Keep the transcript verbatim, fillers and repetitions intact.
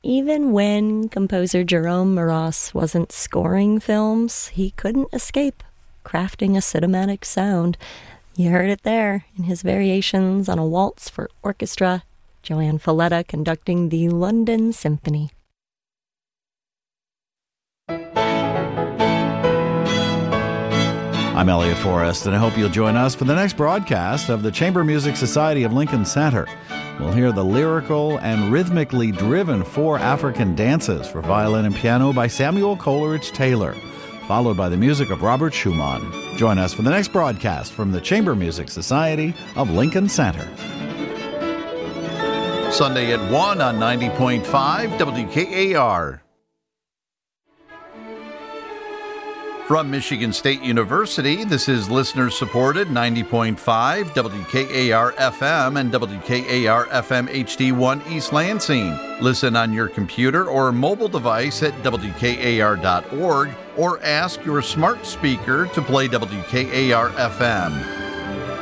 even when composer Jerome Moross wasn't scoring films, he couldn't escape crafting a cinematic sound. You heard it there in his variations on a waltz for orchestra, Joanne Falletta conducting the London Symphony. I'm Elliot Forrest, and I hope you'll join us for the next broadcast of the Chamber Music Society of Lincoln Center. We'll hear the lyrical and rhythmically driven four African dances for violin and piano by Samuel Coleridge Taylor, followed by the music of Robert Schumann. Join us for the next broadcast from the Chamber Music Society of Lincoln Center. Sunday at one on ninety point five W K A R. From Michigan State University, this is listener-supported ninety point five W K A R F M and W K A R F M H D one East Lansing. Listen on your computer or mobile device at W K A R dot org or ask your smart speaker to play W K A R F M.